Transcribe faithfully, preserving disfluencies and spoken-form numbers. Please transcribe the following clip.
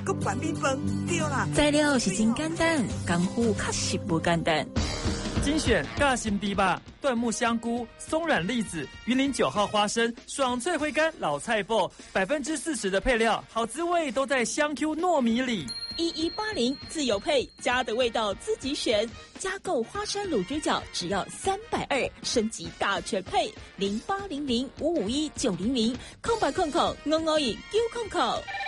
搁拌米饭，对啦。 材料是真简单，功夫确实不简单。 精选大型堤坝、椴木香菇、松软栗子、云林九号花生、爽脆回甘老菜脯，百分之四十的配料，好滋味都在香 Q 糯米里。 一一八零自有配，家的味道自己选。加购花生卤猪脚只要三百二，升级大全配零八零零五五一九零零，空白空口，我我饮 Q 空口。